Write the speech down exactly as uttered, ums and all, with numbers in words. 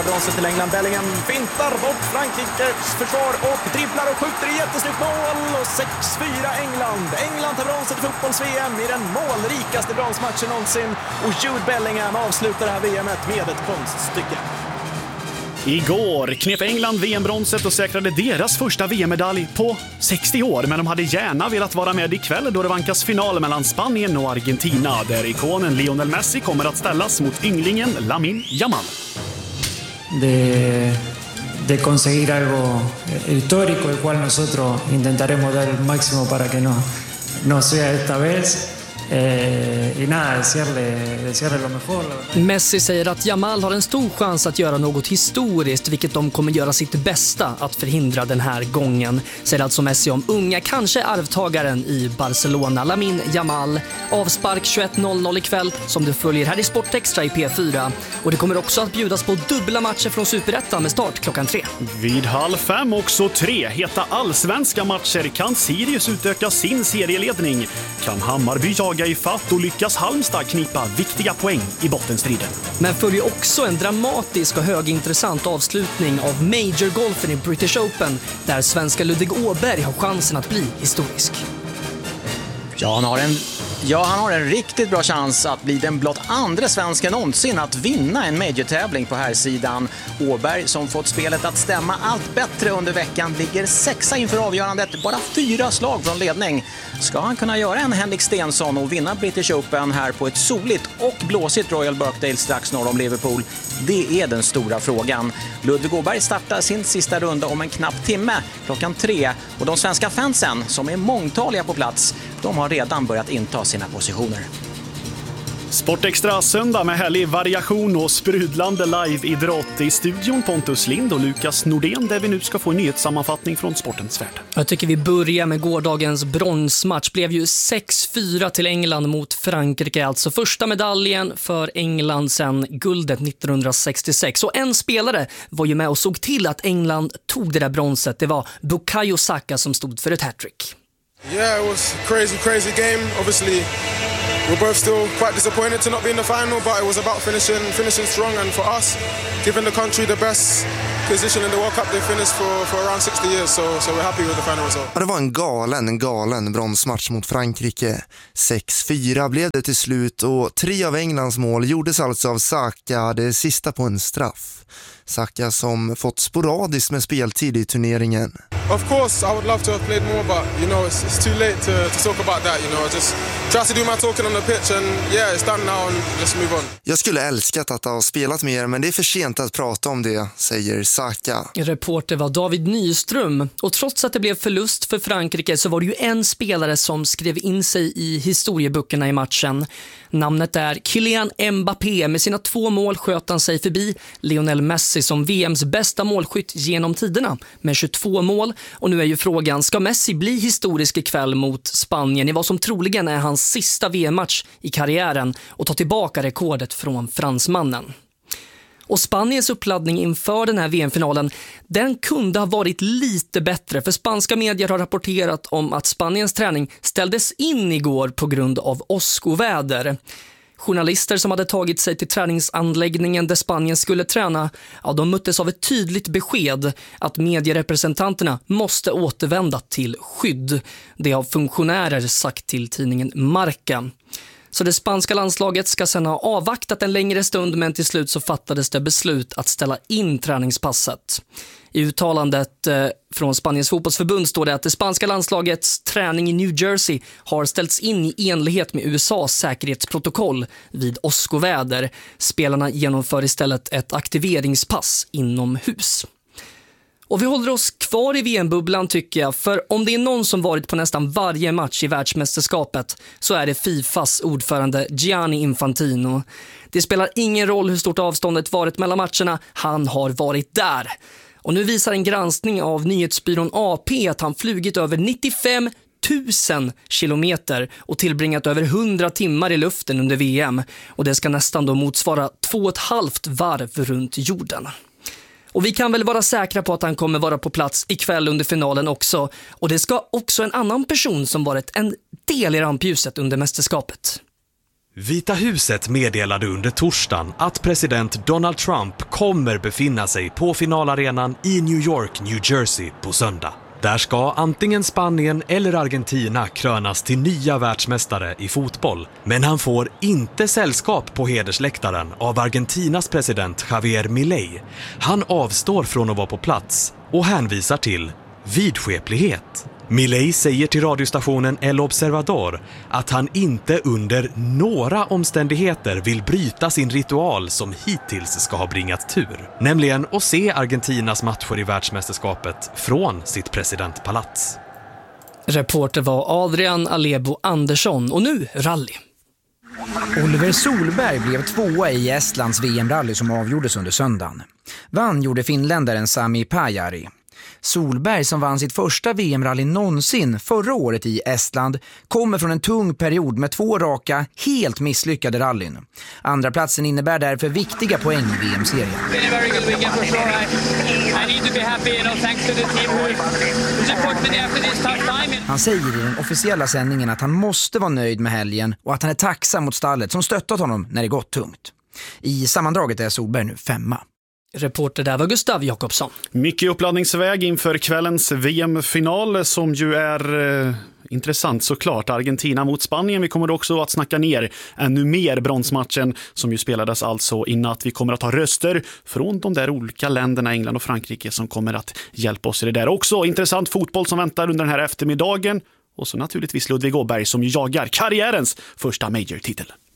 det bronset till England. Bellingham fintar bort Frankrikes försvar och dribblar och skjuter i jättesnyggt mål. Och sex fyra England. England tar bronset i fotbolls-V M i den målrikaste bronsmatchen någonsin. Och Jude Bellingham avslutar det här V M:et med ett konststycke. Igår knep England V M-bronset och säkrade deras första V M-medalj på sextio år. Men de hade gärna velat vara med ikväll då det vankas final mellan Spanien och Argentina, där ikonen Lionel Messi kommer att ställas mot ynglingen Lamine Yamal. De, de conseguir algo histórico, el cual nosotros intentaremos dar el máximo para que no, no sea esta vez. Eh, y nada, desearle, desearle lo mejor. Messi säger att Yamal har en stor chans att göra något historiskt, vilket de kommer göra sitt bästa att förhindra den här gången. Säger alltså Messi om unga, kanske arvtagaren i Barcelona, Lamine Yamal. Avspark tjugoett noll noll ikväll som du följer här i Sportextra i P fyra. Och det kommer också att bjudas på dubbla matcher från Superettan med start klockan tre. Vid halv fem också tre heta allsvenska matcher. Kan Sirius utöka sin serieledning? Kan Hammarby jaga i fatt och lyckas Halmstad knipa viktiga poäng i bottenstriden? Men följer också en dramatisk och högintressant avslutning av Major-golfen i British Open, där svenska Ludvig Åberg har chansen att bli historisk. Ja, han har en, ja, han har en riktigt bra chans att bli den blott andra svensken någonsin att vinna en major-tävling på här sidan. Åberg, som fått spelet att stämma allt bättre under veckan, ligger sexa inför avgörandet, bara fyra slag från ledning. Ska han kunna göra en Henrik Stenson och vinna British Open här på ett soligt och blåsigt Royal Birkdale strax norr om Liverpool? Det är den stora frågan. Ludvig Åberg startar sin sista runda om en knapp timme klockan tre, och de svenska fansen, som är mångtaliga på plats, de har redan börjat inta sina positioner. Sportextra söndag med härlig variation och sprudlande live-idrott. I studion Pontus Lind och Lukas Nordén, där vi nu ska få en nyhetssammanfattning från sportens värld. Jag tycker vi börjar med gårdagens bronsmatch. Blev ju sex fyra till England mot Frankrike. Alltså första medaljen för England sedan guldet nittonhundrasextiosex. Och en spelare var ju med och såg till att England tog det där bronset. Det var Bukayo Saka som stod för ett hattrick. Yeah, it was a crazy, crazy game. Obviously, we're both still quite disappointed to not be in the final, but it was about finishing finishing strong, and for us, giving the country the best position in the World Cup they finished for, for around sixty years, so, so we're happy with the final result. Ja, det var en galen, en galen bronsmatch mot Frankrike. sex fyra blev det till slut, och tre av Englands mål gjordes alltså av Saka, det sista på en straff. Saka som fått sporadiskt med speltid i turneringen. Of course, I would love to have played more, but you know, it's, it's too late to, to talk about that. You know, I just try to do my talking on the pitch, and yeah, it's done now, and let's move on. Jag skulle älskat att ha spelat mer, men det är för sent att prata om det, säger Saka. Reporter var David Nyström, och trots att det blev förlust för Frankrike så var det ju en spelare som skrev in sig i historieböckerna i matchen. Namnet är Kylian Mbappé. Med sina två mål sköt han sig förbi Lionel Messi som V M:s bästa målskytt genom tiderna med tjugotvå mål. Och nu är ju frågan, ska Messi bli historisk ikväll mot Spanien i vad som troligen är hans sista V M-match i karriären, och ta tillbaka rekordet från fransmannen? Och Spaniens uppladdning inför den här V M-finalen, den kunde ha varit lite bättre, för spanska medier har rapporterat om att Spaniens träning ställdes in igår på grund av åskoväder. Journalister som hade tagit sig till träningsanläggningen där Spanien skulle träna, ja, de möttes av ett tydligt besked att medierepresentanterna måste återvända till skydd. Det har funktionärer sagt till tidningen Marca. Så det spanska landslaget ska sedan ha avvaktat en längre stund, men till slut så fattades det beslut att ställa in träningspasset. I uttalandet eh, från Spaniens fotbollsförbund står det att det spanska landslagets träning i New Jersey har ställts in i enlighet med U S A:s säkerhetsprotokoll vid åskoväder. Spelarna genomför istället ett aktiveringspass inomhus. Och vi håller oss kvar i V M-bubblan tycker jag, för om det är någon som varit på nästan varje match i världsmästerskapet så är det Fifas ordförande Gianni Infantino. Det spelar ingen roll hur stort avståndet varit mellan matcherna, han har varit där. Och nu visar en granskning av nyhetsbyrån A P att han flugit över nittiofem tusen kilometer och tillbringat över hundra timmar i luften under V M. Och det ska nästan då motsvara två och ett halvt varv runt jorden. Och vi kan väl vara säkra på att han kommer vara på plats ikväll under finalen också. Och det ska också en annan person som varit en del i rampljuset under mästerskapet. Vita huset meddelade under torsdagen att president Donald Trump kommer befinna sig på finalarenan i New York, New Jersey på söndag. Där ska antingen Spanien eller Argentina krönas till nya världsmästare i fotboll. Men han får inte sällskap på hedersläktaren av Argentinas president Javier Milei. Han avstår från att vara på plats och hänvisar till vidskeplighet. Milei säger till radiostationen El Observador att han inte under några omständigheter vill bryta sin ritual som hittills ska ha bringat tur. Nämligen att se Argentinas matcher i världsmästerskapet från sitt presidentpalats. Reporter var Adrian Alebo Andersson och nu rally. Oliver Solberg blev tvåa i Estlands V M-rally som avgjordes under söndagen. Vann gjorde finländaren Sami Pajari. Solberg, som vann sitt första V M-rally någonsin förra året i Estland, kommer från en tung period med två raka, helt misslyckade rallyn. Andra platsen innebär därför viktiga poäng i V M-serien. Han säger i den officiella sändningen att han måste vara nöjd med helgen och att han är tacksam mot stallet som stöttat honom när det gått tungt. I sammandraget är Solberg nu femma. Reporter där var Gustav Jakobsson. Mycket uppladdningsväg inför kvällens V M-final som ju är eh, intressant såklart. Argentina mot Spanien. Vi kommer också att snacka ner ännu mer bronsmatchen som ju spelades alltså i natt. Vi kommer att ha röster från de där olika länderna, England och Frankrike, som kommer att hjälpa oss i det där. Också intressant fotboll som väntar under den här eftermiddagen. Och så naturligtvis Ludvig Åberg som jagar karriärens första major-titel.